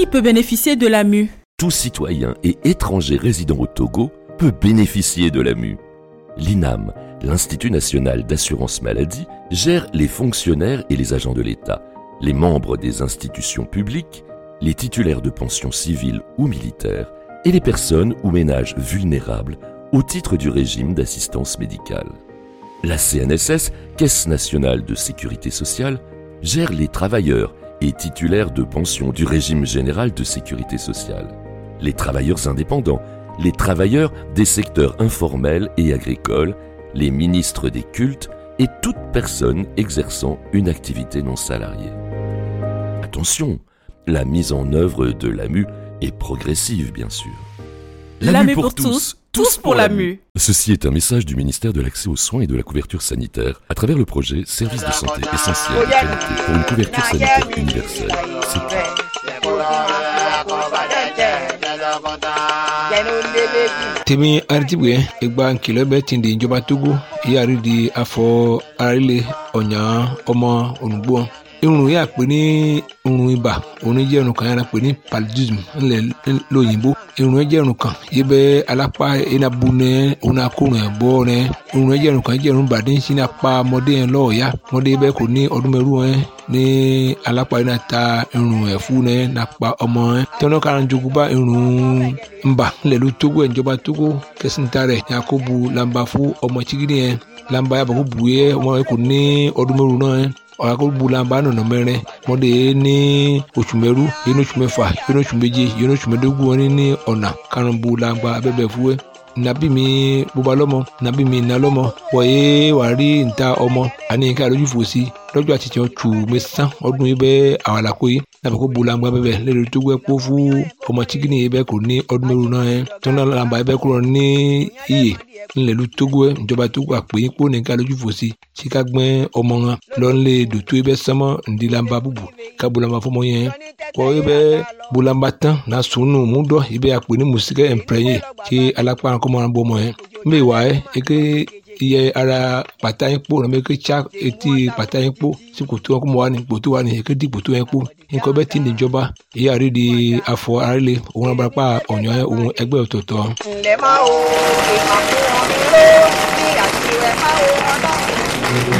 Qui peut bénéficier de l'AMU? Tout citoyen et étranger résidant au Togo peut bénéficier de l'AMU. L'INAM, l'Institut national d'assurance maladie, gère les fonctionnaires et les agents de l'État, les membres des institutions publiques, les titulaires de pensions civiles ou militaires et les personnes ou ménages vulnérables au titre du régime d'assistance médicale. La CNSS, Caisse nationale de sécurité sociale, gère les travailleurs et titulaires de pensions du régime général de sécurité sociale, les travailleurs indépendants, les travailleurs des secteurs informels et agricoles, les ministres des cultes et toute personne exerçant une activité non salariée. Attention, la mise en œuvre de l'AMU est progressive, bien sûr. L'AMU pour tous, tous pour l'AMU. Ceci est un message du ministère de l'Accès aux soins et de la couverture sanitaire à travers le projet Service de santé essentiel de qualité pour une couverture sanitaire universelle. C'est tout. Temi artibwe egba nkile be tindi ìjọba Togo yari di afọ arile onya ọmọ onugbo irun ya pè ní irun ibà òun jẹ́ irun kan yàrá pè ní paludism ńlẹ̀ lóyìnbó irun jẹ́ irun kan yíbẹ̀ alápá enabu ní òun akórun ẹ̀ bọ́ ní irun jẹ́ irun kan jẹ́ irun bàdé ń sin apá ọmọdé yẹn lọ́ọ̀ọ́yá ọmọdé bẹ́ẹ̀ kò ní ọdún mẹ́rù ẹ̀ ní alápá yẹn ta irun ẹ̀ fún ẹ̀ nàpa ọmọ ẹ̀ tọ́nà kan jogun bá irun ńbà ńlẹ̀ ló Togo ẹ̀ ìjọba Togo kẹsìntà rẹ̀ yakubu lamba fún ọmọ chigidi yẹn lamba yàbọ̀ kó bu yẹ ọmọ yẹn kò ní ọdún mẹ́rù náà ẹ̀ ọ̀rọ̀ bulamba nọ̀nà mẹ́rin mọ́dé ní oṣù mẹ́rú yẹn oṣù mẹ́fà yẹn oṣù méje yẹn oṣù mẹ́dógún wọn ní ọ̀nà karùn-ún bulamba abẹ́bẹ̀ fúwẹ́ nàbí mi bóba lọ́mọ nàbí mi nà lọ́mọ wọ̀nyé wàá rí níta ọmọ àní ká lójú fò sí lọ́jọ́ àtijọ́ tù mẹ́sàn ọdún yìí bẹ́ẹ̀ àwàlàkó yìí nàbí kó bulamba bẹ́ẹ̀ lẹ́nu tó gbẹ́ kó fún ọmọ chikini yìí bẹ́ẹ̀ kò ní ọdún mẹ́rù náà yẹn tọ́nà làǹbà yìí bẹ́ẹ̀ kúrò ní iyè ńlẹ̀lú Togo ẹ̀ ìjọba Togo àpè yín kó ní ká lójú fò sí tí ká gbẹ́ ọmọ wọn lọ́nlẹ̀ dòtó yìí bẹ́ẹ̀ sánmọ́ ǹdí làǹbà bùbù ká bulamba fọmọ yẹn kọ́ yìí bẹ́ẹ̀ bulamba tán náà sùnù múdọ̀ yìí bẹ́ẹ̀ àpè ní mùsíkẹ́ ẹ̀ǹpẹ̀rẹ̀yìn tí alápá kọ́mọ́ràn bọ́ ọmọ yẹn mbẹ́ wà ẹ́ eke iye ara pàtà yín kpó nàbẹ eke tsa etí pàtà yín kpó tí kòtò wọn kó mọ wà ní kòtò wà ní eke di kòtò yẹn kpó nǹkan bẹ́ẹ̀ tí nìjọba èyí àrí di afọ arílẹ òun abarapá ọ̀nyọ́ òun ẹgbẹ́ ọ̀tọ̀ọ̀tọ̀. ǹlẹ́ máa wo ìmàkùn ọ̀nìyàn ní àti rẹ̀ máa wo ọ̀nà.